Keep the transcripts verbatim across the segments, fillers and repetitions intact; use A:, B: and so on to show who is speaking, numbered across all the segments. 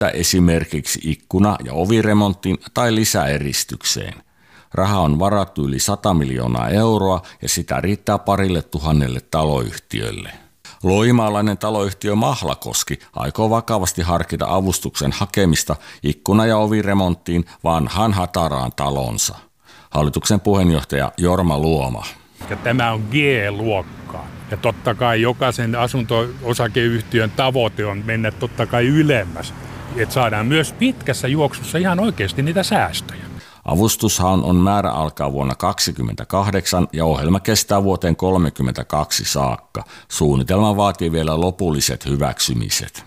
A: esimerkiksi ikkuna- ja oviremonttiin tai lisäeristykseen. Raha on varattu yli sata miljoonaa euroa ja sitä riittää parille tuhannelle taloyhtiölle. Loimaalainen taloyhtiö Mahlakoski aikoo vakavasti harkita avustuksen hakemista ikkuna- ja oviremonttiin vanhaan hataraan talonsa. Hallituksen puheenjohtaja Jorma Luoma.
B: Ja tämä on G-luokkaa. Ja totta kai jokaisen asunto-osakeyhtiön tavoite on mennä totta kai ylemmäs. Että saadaan myös pitkässä juoksussa ihan oikeasti niitä säästöjä.
A: Avustushaun on määrä alkaa vuonna kaksikymmentäkahdeksan ja ohjelma kestää vuoteen kolmekymmentäkaksi saakka. Suunnitelma vaatii vielä lopulliset hyväksymiset.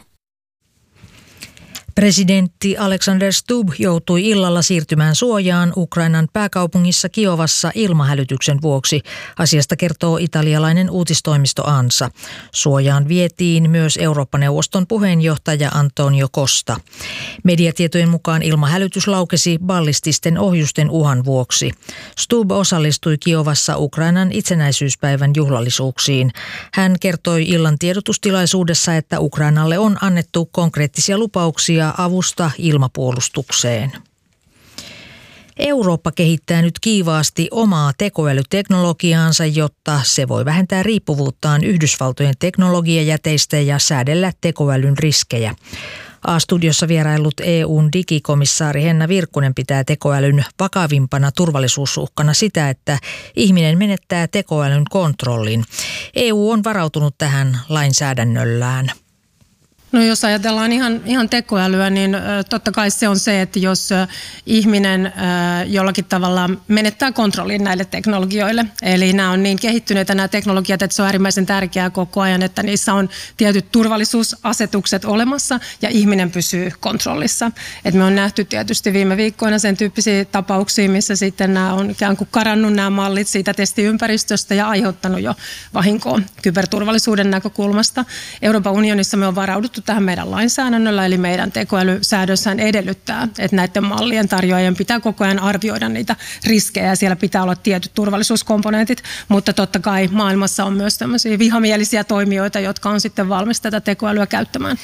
C: Presidentti Alexander Stubb joutui illalla siirtymään suojaan Ukrainan pääkaupungissa Kiovassa ilmahälytyksen vuoksi. Asiasta kertoo italialainen uutistoimisto ANSA. Suojaan vietiin myös Eurooppa-neuvoston puheenjohtaja Antonio Costa. Mediatietojen mukaan ilmahälytys laukesi ballististen ohjusten uhan vuoksi. Stubb osallistui Kiovassa Ukrainan itsenäisyyspäivän juhlallisuuksiin. Hän kertoi illan tiedotustilaisuudessa, että Ukrainalle on annettu konkreettisia lupauksia avusta ilmapuolustukseen. Eurooppa kehittää nyt kiivaasti omaa tekoälyteknologiaansa, jotta se voi vähentää riippuvuuttaan Yhdysvaltojen teknologiajäteistä ja säädellä tekoälyn riskejä. A-studiossa vieraillut E U:n digikomissaari Henna Virkkunen pitää tekoälyn vakavimpana turvallisuusuhkana sitä, että ihminen menettää tekoälyn kontrollin. E U on varautunut tähän lainsäädännöllään.
D: No jos ajatellaan ihan, ihan tekoälyä, niin totta kai se on se, että jos ihminen jollakin tavalla menettää kontrollin näille teknologioille. Eli nämä on niin kehittyneitä nämä teknologiat, että se on äärimmäisen tärkeää koko ajan, että niissä on tietyt turvallisuusasetukset olemassa ja ihminen pysyy kontrollissa. Et me on nähty tietysti viime viikkoina sen tyyppisiä tapauksia, missä sitten nämä on ikään kuin karannut nämä mallit siitä testiympäristöstä ja aiheuttanut jo vahinkoa kyberturvallisuuden näkökulmasta. Euroopan unionissa me on varauduttu tähän meidän lainsäädännöllä, eli meidän tekoälysäädössähän edellyttää, että näiden mallien tarjoajien pitää koko ajan arvioida niitä riskejä ja siellä pitää olla tietyt turvallisuuskomponentit, mutta totta kai maailmassa on myös tämmöisiä vihamielisiä toimijoita, jotka on sitten valmis tätä tekoälyä käyttämään.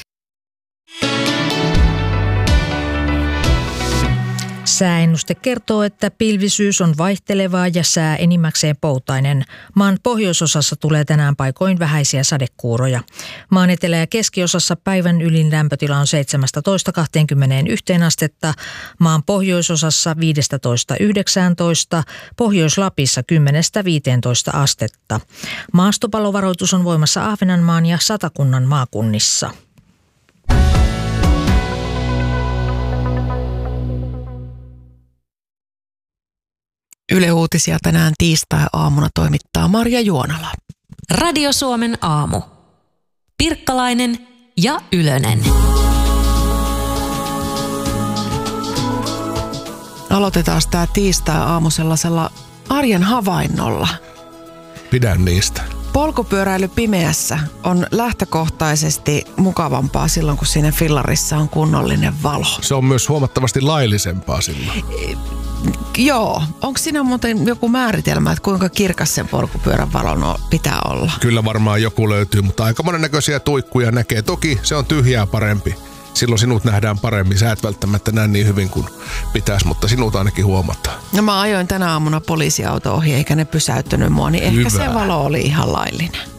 C: Sääennuste kertoo, että pilvisyys on vaihtelevaa ja sää enimmäkseen poutainen. Maan pohjoisosassa tulee tänään paikoin vähäisiä sadekuuroja. Maan etelä- ja keskiosassa päivän ylin lämpötila on seitsemästätoista kaksikymmentäyksi astetta, maan pohjoisosassa viidestätoista yhdeksääntoista, Pohjois-Lapissa kymmenestä viiteentoista astetta. Maastopallovaroitus on voimassa Ahvenanmaan ja Satakunnan maakunnissa.
E: Yle Uutisia tänään tiistai-aamuna toimittaa Marja Juonala.
F: Radio Suomen aamu. Pirkkalainen ja Ylönen.
E: Aloitetaan tämä tiistai-aamu sellaisella arjen havainnolla.
G: Pidän niistä.
E: Polkupyöräily pimeässä on lähtökohtaisesti mukavampaa silloin, kun siinä fillarissa on kunnollinen valo.
G: Se on myös huomattavasti laillisempaa silloin.
E: E- Joo. Onko siinä muuten joku määritelmä, että kuinka kirkas sen polkupyörän valon pitää olla?
G: Kyllä varmaan joku löytyy, mutta aika monennäköisiä tuikkuja näkee. Toki se on tyhjää parempi. Silloin sinut nähdään paremmin. Sä et välttämättä näe niin hyvin kuin pitäisi, mutta sinut ainakin huomataan.
E: No mä ajoin tänä aamuna poliisiauto ohi, eikä ne pysäyttänyt mua, niin ehkä
G: Hyvä.
E: se valo oli ihan laillinen.